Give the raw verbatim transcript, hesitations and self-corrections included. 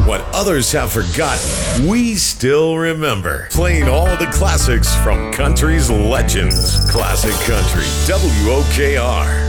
What others have forgotten, we still remember. Playing all the classics from country's legends. Classic Country, W O K R.